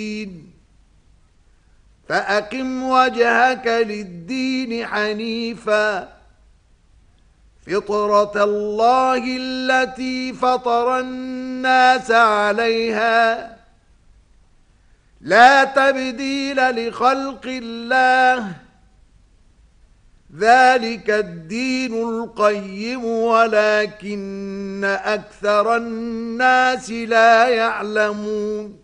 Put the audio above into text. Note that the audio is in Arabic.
فأقم وجهك للدين حنيفا فطرة الله التي فطر الناس عليها لا تبديل لخلق الله ذلك الدين القيم ولكن أكثر الناس لا يعلمون